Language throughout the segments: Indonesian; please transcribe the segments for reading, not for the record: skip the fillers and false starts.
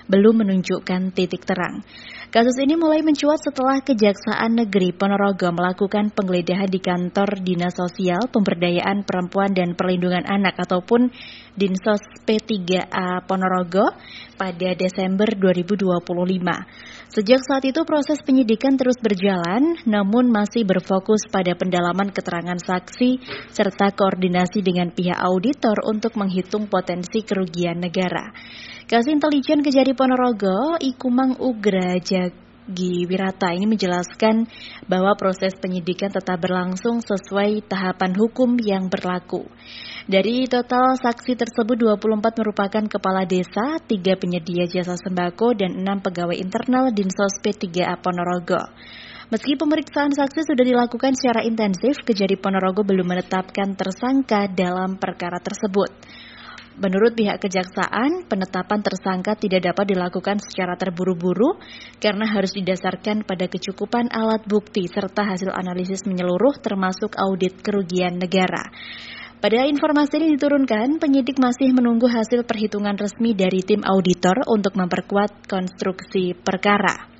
belum menunjukkan titik terang. Kasus ini mulai mencuat setelah Kejaksaan Negeri Ponorogo melakukan penggeledahan di kantor Dinas Sosial Pemberdayaan Perempuan dan Perlindungan Anak ataupun Dinsos P3A Ponorogo pada Desember 2025. Sejak saat itu proses penyidikan terus berjalan, namun masih berfokus pada pendalaman keterangan saksi serta koordinasi dengan pihak auditor untuk menghitung potensi kerugian negara. Kasih Intelijen Kejari Ponorogo, Ikumang Ugra Jagi Wirata ini menjelaskan bahwa proses penyidikan tetap berlangsung sesuai tahapan hukum yang berlaku. Dari total saksi tersebut 24 merupakan kepala desa, 3 penyedia jasa sembako, dan 6 pegawai internal Dinsos P3A Ponorogo. Meski pemeriksaan saksi sudah dilakukan secara intensif, Kejari Ponorogo belum menetapkan tersangka dalam perkara tersebut. Menurut pihak kejaksaan, penetapan tersangka tidak dapat dilakukan secara terburu-buru karena harus didasarkan pada kecukupan alat bukti serta hasil analisis menyeluruh termasuk audit kerugian negara. Pada informasi ini diturunkan, penyidik masih menunggu hasil perhitungan resmi dari tim auditor untuk memperkuat konstruksi perkara.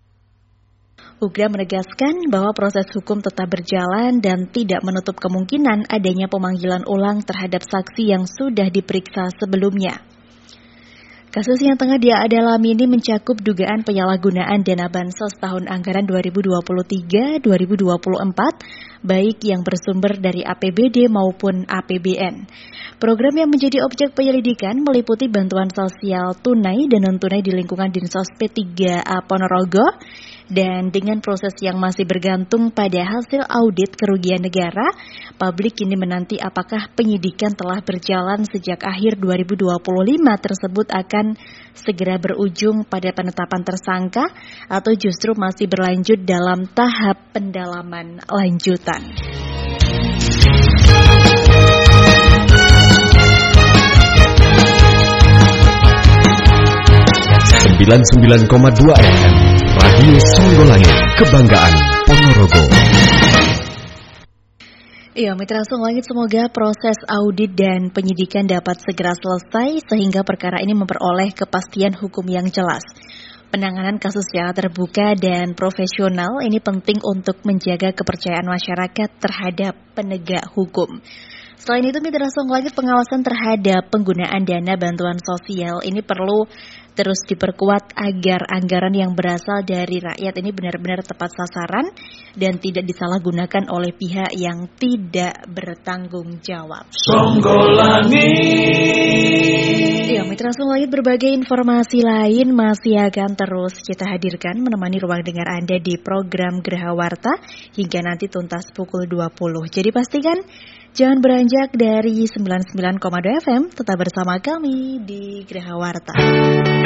Ugra menegaskan bahwa proses hukum tetap berjalan dan tidak menutup kemungkinan adanya pemanggilan ulang terhadap saksi yang sudah diperiksa sebelumnya. Kasus yang tengah diadalami ini mencakup dugaan penyalahgunaan dana bansos tahun anggaran 2023-2024, baik yang bersumber dari APBD maupun APBN. Program yang menjadi objek penyelidikan meliputi bantuan sosial tunai dan non-tunai di lingkungan Dinsos P3A Ponorogo, dan dengan proses yang masih bergantung pada hasil audit kerugian negara, publik kini menanti apakah penyidikan telah berjalan sejak akhir 2025 tersebut akan segera berujung pada penetapan tersangka atau justru masih berlanjut dalam tahap pendalaman lanjutan. 99,2 FM Radio Songgolangit, kebanggaan Ponorogo. Ya, Mitra Songgolangit, semoga proses audit dan penyidikan dapat segera selesai sehingga perkara ini memperoleh kepastian hukum yang jelas. Penanganan kasus secara terbuka dan profesional ini penting untuk menjaga kepercayaan masyarakat terhadap penegak hukum. Selain itu, Mitra Songgolangit, pengawasan terhadap penggunaan dana bantuan sosial ini perlu terus diperkuat agar anggaran yang berasal dari rakyat ini benar-benar tepat sasaran dan tidak disalahgunakan oleh pihak yang tidak bertanggung jawab. Songgolangit. Ya, Mitra Songgolangit, berbagai informasi lain masih akan terus kita hadirkan menemani ruang dengar Anda di program Geraha Warta hingga nanti tuntas pukul 20. Jadi pastikan jangan beranjak dari 99,2 FM, tetap bersama kami di Geraha Warta.